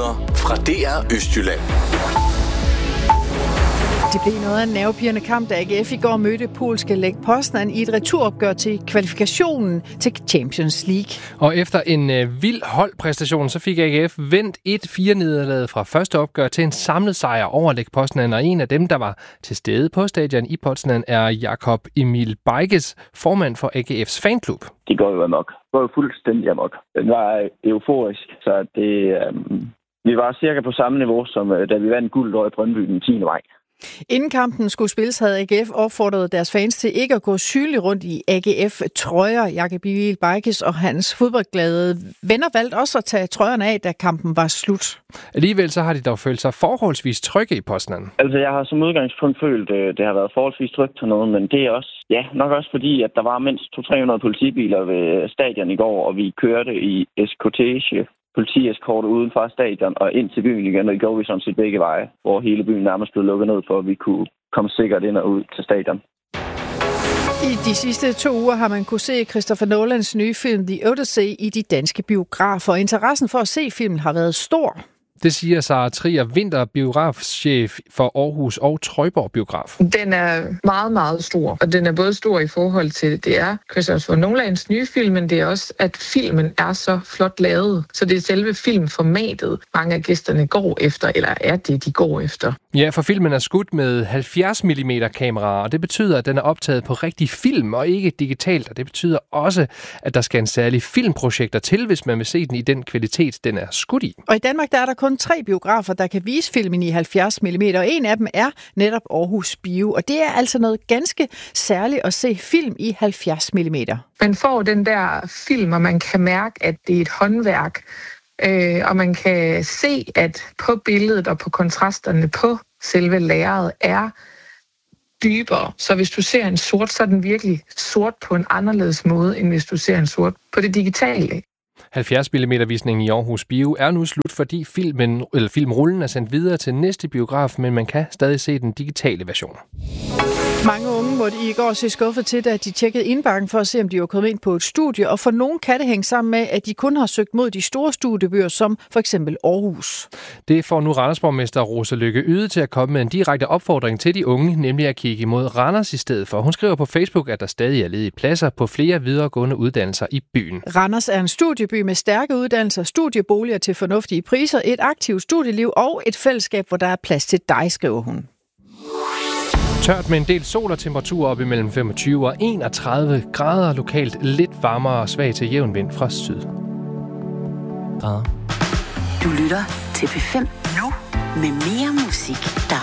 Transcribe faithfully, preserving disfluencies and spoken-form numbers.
Nyheder fra D R Østjylland. Det blev noget af en nervepirrende kamp, da A G F i går mødte polske Lech Poznan i et returopgør til kvalifikationen til Champions League. Og efter en øh, vild holdpræstation, så fik A G F vendt et fire nederlaget fra første opgør til en samlet sejr over Lech Poznan. Og en af dem, der var til stede på stadion i Poznan, er Jakob Emil Bajkes, formand for A G F's fanklub. Det går jo amok. Det går jo fuldstændig amok. Den var euforisk, så det, øh, vi var cirka på samme niveau, som øh, da vi vandt guld over i Brøndby den tiende maj. Inden kampen skulle spilles, havde A G F opfordret deres fans til ikke at gå synligt rundt i A G F-trøjer. Jakob Emil Bajkes og hans fodboldglade venner valgte også at tage trøjerne af, da kampen var slut. Alligevel så har de dog følt sig forholdsvis trygge i Poznan. Altså, jeg har som udgangspunkt følt, at det har været forholdsvis trygt til noget, men det er også, ja, nok også fordi, at der var mindst to til tre hundrede politibiler ved stadion i går, og vi kørte i eskortage. Politieskorte uden for stadion og ind til byen igen, og det gjorde vi sådan set begge veje, hvor hele byen nærmest blev lukket ned, for at vi kunne komme sikkert ind og ud til stadion. I de sidste to uger har man kunne se Christopher Nolans nye film The Odyssey i de danske biografer. Interessen for at se filmen har været stor. Det siger Sara Trier Vinter, biografchef for Aarhus og Trøjborg Biograf. Den er meget, meget stor, og den er både stor i forhold til, det er Christopher Nolans nye film, men det er også, at filmen er så flot lavet. Så det er selve filmformatet, mange af gæsterne går efter, eller er det, de går efter. Ja, for filmen er skudt med halvfjerds millimeter kameraer, og det betyder, at den er optaget på rigtig film og ikke digitalt. Og det betyder også, at der skal en særlig filmprojekter til, hvis man vil se den i den kvalitet, den er skudt i. Og i Danmark der er der kun tre biografer, der kan vise filmen i halvfjerds millimeter, og en af dem er netop Aarhus Bio. Og det er altså noget ganske særligt at se film i halvfjerds millimeter. Man får den der film, og man kan mærke, at det er et håndværk. Øh, og man kan se, at på billedet og på kontrasterne på selve lærredet er dybere. Så hvis du ser en sort, så er den virkelig sort på en anderledes måde, end hvis du ser en sort på det digitale. halvfjerds millimeter visningen i Aarhus Bio er nu slut, fordi filmen, eller filmrullen er sendt videre til næste biograf, men man kan stadig se den digitale version. Mange unge måtte i går se skuffet til, da de tjekkede indbakken for at se, om de var kommet ind på et studie. Og for nogen kan det hænge sammen med, at de kun har søgt mod de store studiebyer, som for eksempel Aarhus. Det får nu Randersborgmester Rosa Lykke Yde til at komme med en direkte opfordring til de unge, nemlig at kigge mod Randers i stedet for. Hun skriver på Facebook, at der stadig er ledige pladser på flere videregående uddannelser i byen. Randers er en studieby med stærke uddannelser, studieboliger til fornuftige priser, et aktivt studieliv og et fællesskab, hvor der er plads til dig, skriver hun. Tørt med en del sol og temperaturer op imellem femogtyve og enogtredive grader, lokalt lidt varmere og svag til jævn vind fra syd. Du lytter til P fem nu med mere musik, der